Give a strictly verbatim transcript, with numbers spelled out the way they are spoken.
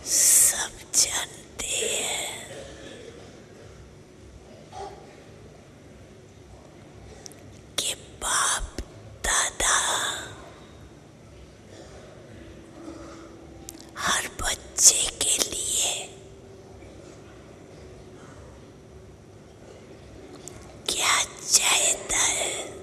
सब जानते हैं कि बाप दादा हर बच्चे के लिए क्या चाहता है।